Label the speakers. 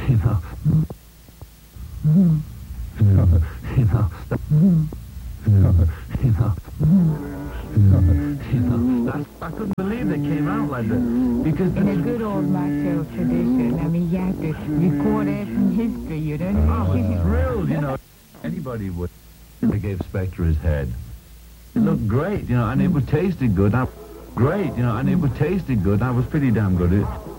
Speaker 1: You know, you know, you know, I couldn't believe they came out like that because
Speaker 2: In a good old macho tradition, I mean, you have to record it in history, you don't
Speaker 1: I
Speaker 2: know?
Speaker 1: was thrilled, you know. Anybody would. They gave Spectre his head. It looked great, you know, and it was tasted good. Great, you know, and it was tasted good. I was pretty damn good at it.